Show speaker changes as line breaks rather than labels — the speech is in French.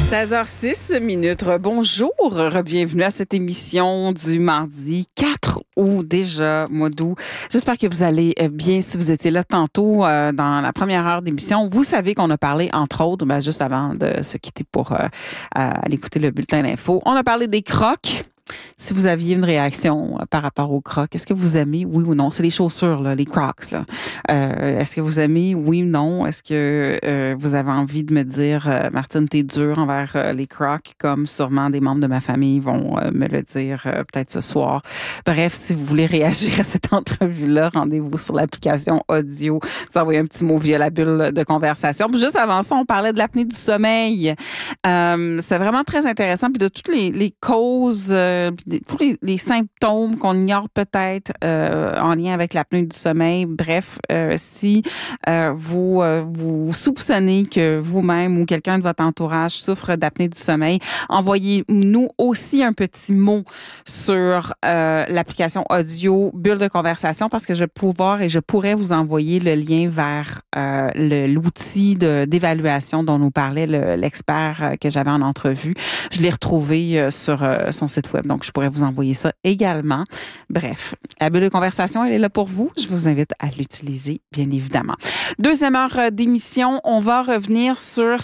16h06. Bonjour, bienvenue à cette émission du mardi 4 août, déjà, mois d'août. J'espère que vous allez bien. Si vous étiez là tantôt dans la première heure d'émission, vous savez qu'on a parlé, entre autres, juste avant de se quitter pour aller écouter le bulletin d'info, on a parlé des crocs. Si vous aviez une réaction par rapport aux crocs, est-ce que vous aimez, oui ou non? C'est les chaussures, là, les crocs. Là. Est-ce que vous aimez, oui ou non? Est-ce que vous avez envie de me dire, Martine, t'es dure envers les crocs, comme sûrement des membres de ma famille vont me le dire peut-être ce soir. Bref, si vous voulez réagir à cette entrevue-là, rendez-vous sur l'application audio. Vous envoyez un petit mot via la bulle de conversation. Puis juste avant ça, on parlait de l'apnée du sommeil. C'est vraiment très intéressant. Puis de toutes les causes... tous les symptômes qu'on ignore peut-être en lien avec l'apnée du sommeil. Bref, si vous soupçonnez que vous-même ou quelqu'un de votre entourage souffre d'apnée du sommeil, envoyez-nous aussi un petit mot sur l'application audio Bulle de conversation parce que je pourrais vous envoyer le lien vers l'outil d'évaluation dont nous parlait l'expert que j'avais en entrevue. Je l'ai retrouvé sur son site web. Donc, je pourrais vous envoyer ça également. Bref, la bulle de conversation, elle est là pour vous. Je vous invite à l'utiliser, bien évidemment. Deuxième heure d'émission, on va revenir sur